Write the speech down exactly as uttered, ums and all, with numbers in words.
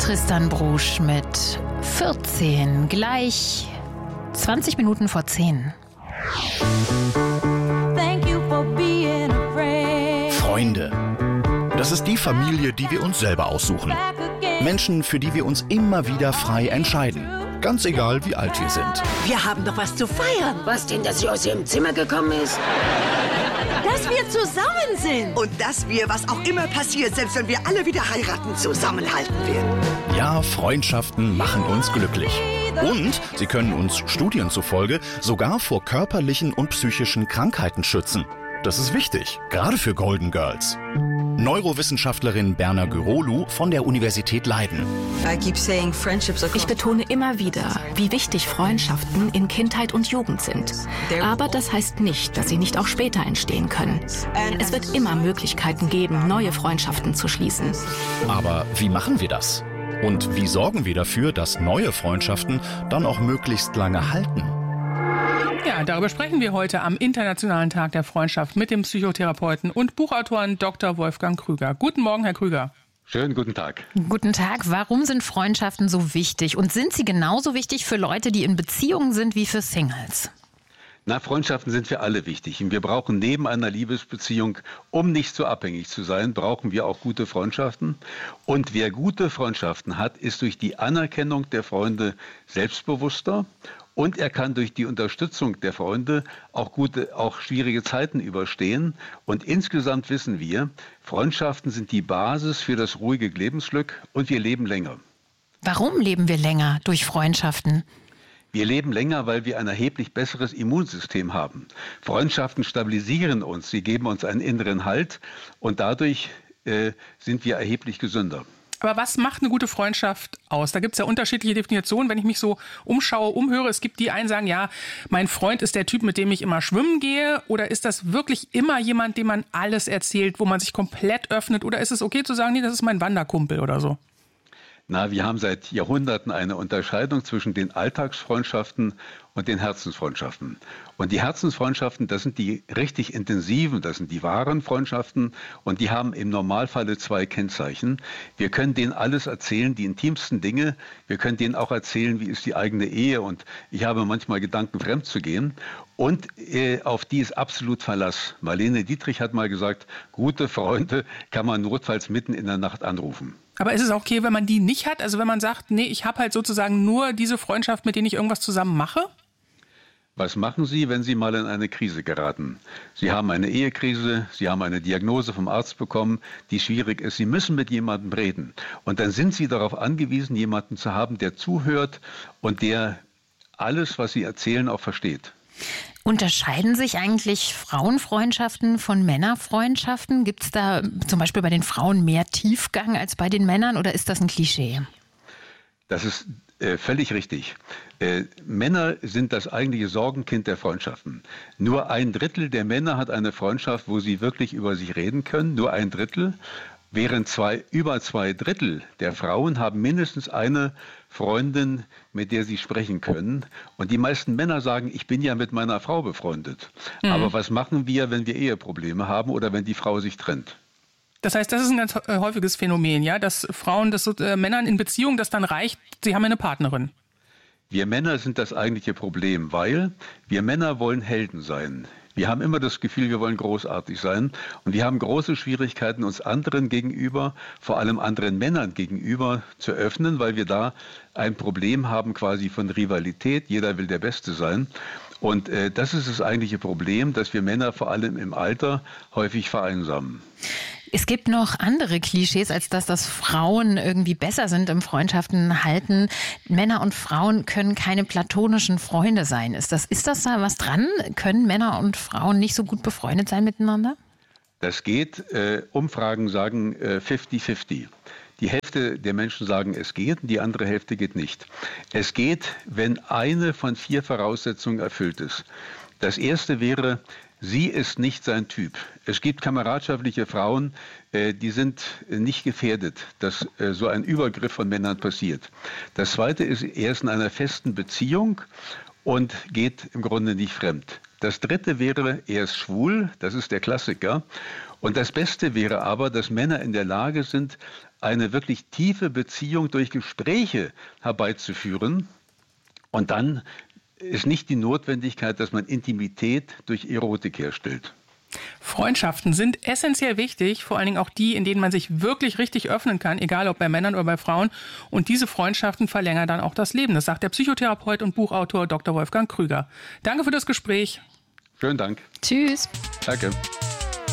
Tristan Brusch mit vierzehn, gleich zwanzig Minuten vor zehn. Freunde. Das ist die Familie, die wir uns selber aussuchen. Menschen, für die wir uns immer wieder frei entscheiden. Ganz egal, wie alt wir sind. Wir haben doch was zu feiern. Was denn, dass sie aus ihrem Zimmer gekommen ist? Dass wir zusammen sind. Und dass wir, was auch immer passiert, selbst wenn wir alle wieder heiraten, zusammenhalten werden. Ja, Freundschaften machen uns glücklich. Und sie können uns Studien zufolge sogar vor körperlichen und psychischen Krankheiten schützen. Das ist wichtig, gerade für Golden Girls. Neurowissenschaftlerin Berna Gürolu von der Universität Leiden. Ich betone immer wieder, wie wichtig Freundschaften in Kindheit und Jugend sind. Aber das heißt nicht, dass sie nicht auch später entstehen können. Es wird immer Möglichkeiten geben, neue Freundschaften zu schließen. Aber wie machen wir das? Und wie sorgen wir dafür, dass neue Freundschaften dann auch möglichst lange halten? Ja, darüber sprechen wir heute am Internationalen Tag der Freundschaft mit dem Psychotherapeuten und Buchautoren Doktor Wolfgang Krüger. Guten Morgen, Herr Krüger. Schönen guten Tag. Guten Tag. Warum sind Freundschaften so wichtig? Und sind sie genauso wichtig für Leute, die in Beziehungen sind, wie für Singles? Na, Freundschaften sind für alle wichtig. Und wir brauchen neben einer Liebesbeziehung, um nicht so abhängig zu sein, brauchen wir auch gute Freundschaften. Und wer gute Freundschaften hat, ist durch die Anerkennung der Freunde selbstbewusster. Und er kann durch die Unterstützung der Freunde auch gute, auch schwierige Zeiten überstehen. Und insgesamt wissen wir, Freundschaften sind die Basis für das ruhige Lebensglück und wir leben länger. Warum leben wir länger durch Freundschaften? Wir leben länger, weil wir ein erheblich besseres Immunsystem haben. Freundschaften stabilisieren uns, sie geben uns einen inneren Halt und dadurch äh, sind wir erheblich gesünder. Aber was macht eine gute Freundschaft aus? Da gibt es ja unterschiedliche Definitionen. Wenn ich mich so umschaue, umhöre, es gibt die einen, sagen, ja, mein Freund ist der Typ, mit dem ich immer schwimmen gehe. Oder ist das wirklich immer jemand, dem man alles erzählt, wo man sich komplett öffnet? Oder ist es okay zu sagen, nee, das ist mein Wanderkumpel oder so? Na, wir haben seit Jahrhunderten eine Unterscheidung zwischen den Alltagsfreundschaften und den Herzensfreundschaften. Und die Herzensfreundschaften, das sind die richtig intensiven, das sind die wahren Freundschaften und die haben im Normalfall zwei Kennzeichen. Wir können denen alles erzählen, die intimsten Dinge. Wir können denen auch erzählen, wie ist die eigene Ehe und ich habe manchmal Gedanken, fremd zu gehen. Und äh, auf die ist absolut Verlass. Marlene Dietrich hat mal gesagt, gute Freunde kann man notfalls mitten in der Nacht anrufen. Aber ist es auch okay, wenn man die nicht hat? Also wenn man sagt, nee, ich habe halt sozusagen nur diese Freundschaft, mit denen ich irgendwas zusammen mache? Was machen Sie, wenn Sie mal in eine Krise geraten? Sie haben eine Ehekrise, Sie haben eine Diagnose vom Arzt bekommen, die schwierig ist. Sie müssen mit jemandem reden. Und dann sind Sie darauf angewiesen, jemanden zu haben, der zuhört und der alles, was Sie erzählen, auch versteht. Unterscheiden sich eigentlich Frauenfreundschaften von Männerfreundschaften? Gibt es da zum Beispiel bei den Frauen mehr Tiefgang als bei den Männern oder ist das ein Klischee? Das ist äh, völlig richtig. Äh, Männer sind das eigentliche Sorgenkind der Freundschaften. Nur ein Drittel der Männer hat eine Freundschaft, wo sie wirklich über sich reden können. Nur ein Drittel. Während zwei, über zwei Drittel der Frauen haben mindestens eine Freundin, mit der sie sprechen können. Und die meisten Männer sagen, ich bin ja mit meiner Frau befreundet. Mhm. Aber was machen wir, wenn wir Eheprobleme haben oder wenn die Frau sich trennt? Das heißt, das ist ein ganz häufiges Phänomen, ja, dass Frauen, dass so, äh, Männern in Beziehung, das dann reicht, sie haben eine Partnerin. Wir Männer sind das eigentliche Problem, weil wir Männer wollen Helden sein. Wir haben immer das Gefühl, wir wollen großartig sein und wir haben große Schwierigkeiten, uns anderen gegenüber, vor allem anderen Männern gegenüber zu öffnen, weil wir da ein Problem haben quasi von Rivalität. Jeder will der Beste sein. Und äh, das ist das eigentliche Problem, dass wir Männer vor allem im Alter häufig vereinsamen. Es gibt noch andere Klischees, als dass das Frauen irgendwie besser sind im Freundschaften halten. Männer und Frauen können keine platonischen Freunde sein. Ist das, ist das da was dran? Können Männer und Frauen nicht so gut befreundet sein miteinander? Das geht. Äh, Umfragen sagen äh, fünfzig fünfzig. Die Hälfte der Menschen sagen, es geht, und die andere Hälfte geht nicht. Es geht, wenn eine von vier Voraussetzungen erfüllt ist. Das erste wäre, sie ist nicht sein Typ. Es gibt kameradschaftliche Frauen, äh, die sind nicht gefährdet, dass äh, so ein Übergriff von Männern passiert. Das zweite ist, er ist in einer festen Beziehung und geht im Grunde nicht fremd. Das dritte wäre, er ist schwul, das ist der Klassiker. Und das Beste wäre aber, dass Männer in der Lage sind, eine wirklich tiefe Beziehung durch Gespräche herbeizuführen. Und dann ist nicht die Notwendigkeit, dass man Intimität durch Erotik herstellt. Freundschaften sind essentiell wichtig, vor allen Dingen auch die, in denen man sich wirklich richtig öffnen kann, egal ob bei Männern oder bei Frauen. Und diese Freundschaften verlängern dann auch das Leben. Das sagt der Psychotherapeut und Buchautor Doktor Wolfgang Krüger. Danke für das Gespräch. Schönen Dank. Tschüss. Danke.